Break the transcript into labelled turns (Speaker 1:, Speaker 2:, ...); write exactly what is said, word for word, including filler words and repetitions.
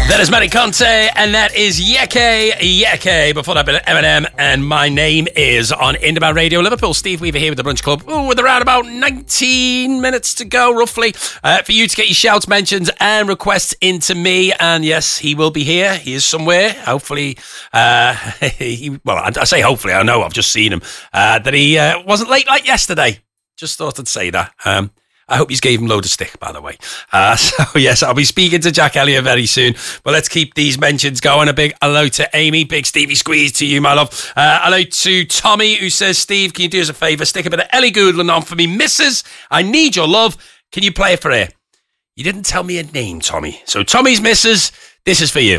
Speaker 1: That is Manny Conte, and that is Yeke Yeke. Before that, bit of Eminem, and my name is on Indie Radio Liverpool. Steve Weaver here with the Brunch Club. Ooh, with around about nineteen minutes to go, roughly, uh, for you to get your shouts, mentions, and requests into me. And yes, he will be here. He is somewhere. Hopefully, uh, he, well, I, I say hopefully. I know I've just seen him. Uh, that he uh, wasn't late like yesterday. Just thought I'd say that. Um, I hope you gave him a load of stick, by the way. Uh, so, yes, I'll be speaking to Jack Elliott very soon. But let's keep these mentions going. A big hello to Amy. Big Stevie squeeze to you, my love. Uh, hello to Tommy, who says, Steve, can you do us a favour? Stick a bit of Ellie Goulding on for me. Missus, I need your love. Can you play it for her? You didn't tell me a name, Tommy. So, Tommy's missus, this is for you.